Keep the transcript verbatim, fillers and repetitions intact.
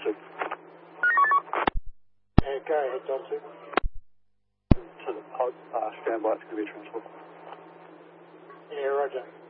two. Yeah, go ahead, John two. To the pod, uh, stand by, it's going to be transport. Yeah, roger.